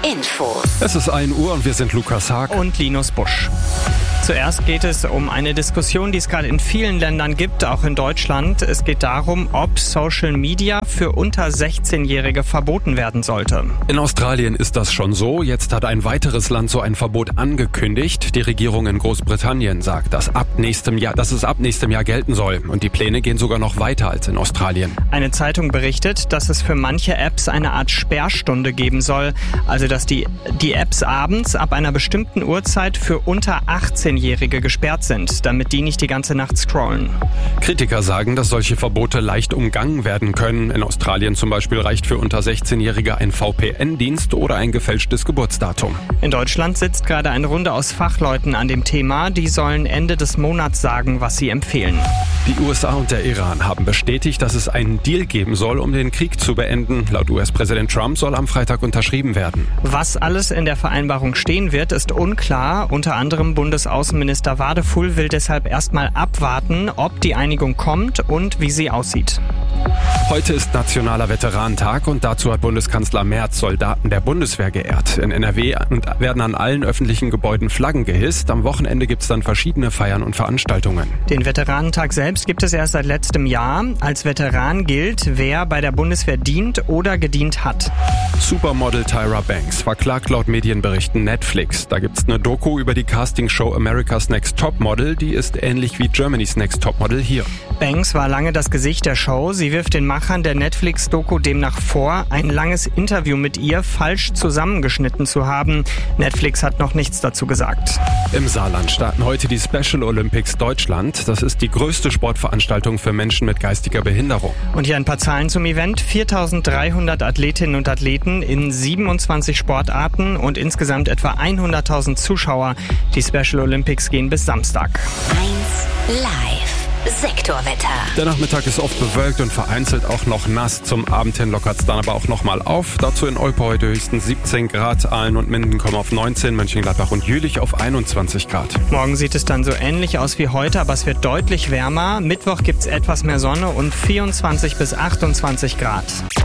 Infos. Es ist 1 Uhr und wir sind Lukas Haag und Linus Busch. Zuerst geht es um eine Diskussion, die es gerade in vielen Ländern gibt, auch in Deutschland. Es geht darum, ob Social Media für unter 16-Jährige verboten werden sollte. In Australien ist das schon so. Jetzt hat ein weiteres Land so ein Verbot angekündigt. Die Regierung in Großbritannien sagt, dass es ab nächstem Jahr gelten soll. Und die Pläne gehen sogar noch weiter als in Australien. Eine Zeitung berichtet, dass es für manche Apps eine Art Sperrstunde geben soll. Also dass die Apps abends ab einer bestimmten Uhrzeit für unter 18-Jährige gesperrt sind, damit die nicht die ganze Nacht scrollen. Kritiker sagen, dass solche Verbote leicht umgangen werden können. In Australien zum Beispiel reicht für unter 16-Jährige ein VPN-Dienst oder ein gefälschtes Geburtsdatum. In Deutschland sitzt gerade eine Runde aus Fachleuten an dem Thema. Die sollen Ende des Monats sagen, was sie empfehlen. Die USA und der Iran haben bestätigt, dass es einen Deal geben soll, um den Krieg zu beenden. Laut US-Präsident Trump soll am Freitag unterschrieben werden. Was alles in der Vereinbarung stehen wird, ist unklar. Unter anderem Bundesaußenminister Wadefuhl will deshalb erstmal abwarten, ob die Einigung kommt und wie sie aussieht. Heute ist Nationaler Veteranentag und dazu hat Bundeskanzler Merz Soldaten der Bundeswehr geehrt. In NRW werden an allen öffentlichen Gebäuden Flaggen gehisst. Am Wochenende gibt es dann verschiedene Feiern und Veranstaltungen. Den Veteranentag selbst gibt es erst seit letztem Jahr. Als Veteran gilt, wer bei der Bundeswehr dient oder gedient hat. Supermodel Tyra Banks verklagt laut Medienberichten Netflix. Da gibt's eine Doku über die Castingshow America's Next Topmodel. Die ist ähnlich wie Germany's Next Topmodel hier. Banks war lange das Gesicht der Show. Sie wirft den Machern der Netflix-Doku demnach vor, ein langes Interview mit ihr falsch zusammengeschnitten zu haben. Netflix hat noch nichts dazu gesagt. Im Saarland starten heute die Special Olympics Deutschland. Das ist die größte Sportveranstaltung für Menschen mit geistiger Behinderung. Und hier ein paar Zahlen zum Event. 4.300 Athletinnen und Athleten in 27 Sportarten und insgesamt etwa 100.000 Zuschauer. Die Special Olympics gehen bis Samstag. 1 Live. Sektorwetter. Der Nachmittag ist oft bewölkt und vereinzelt auch noch nass. Zum Abend hin lockert es dann aber auch nochmal auf. Dazu in Olpe heute höchstens 17 Grad. Aalen und Minden kommen auf 19, Mönchengladbach und Jülich auf 21 Grad. Morgen sieht es dann so ähnlich aus wie heute, aber es wird deutlich wärmer. Mittwoch gibt es etwas mehr Sonne und 24 bis 28 Grad.